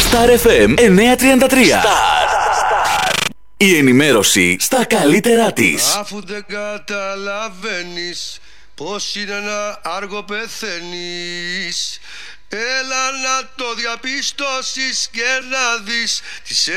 Star FM 933. Η ενημέρωση στα καλύτερά της. Αφού δεν καταλαβαίνεις πως είναι ένα άργο πεθαίνεις, έλα να το διαπιστώσεις και να δεις τις